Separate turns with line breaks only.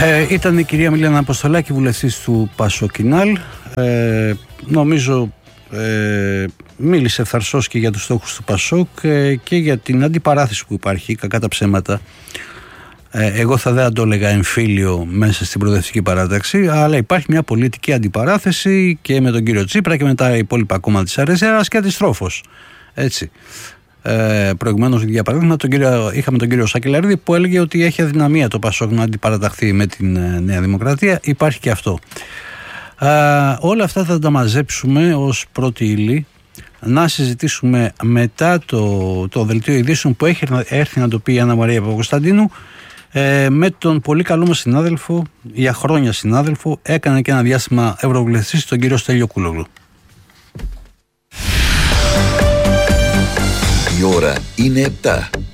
Ήταν η κυρία Μιλένα Αποστολάκη, βουλευτής του Πασοκινάλ. Νομίζω μίλησε ευθαρσώς και για τους στόχους του Πασόκ και για την αντιπαράθεση που υπάρχει, κακά τα ψέματα. Εγώ δεν το έλεγα εμφύλιο μέσα στην προοδευτική παράταξη, αλλά υπάρχει μια πολιτική αντιπαράθεση και με τον κύριο Τσίπρα και με τα υπόλοιπα κόμματα της αριστεράς και αντιστρόφως. Έτσι. Προηγουμένως, για παράδειγμα, είχαμε τον κύριο Σακελαρίδη που έλεγε ότι έχει αδυναμία το Πασόκ να αντιπαραταχθεί με την Νέα Δημοκρατία. Υπάρχει και αυτό. Όλα αυτά θα τα μαζέψουμε ως πρώτη ύλη, να συζητήσουμε μετά το δελτίο ειδήσεων που έχει έρθει να το πει η Άννα Μαρία Παπακοσταντίνου, με τον πολύ καλό μας συνάδελφο, για χρόνια συνάδελφο, έκανε και ένα διάστημα ευρωβουλευτής, τον κύριο Στέλιο Κούλογλου.
Η ώρα είναι 7.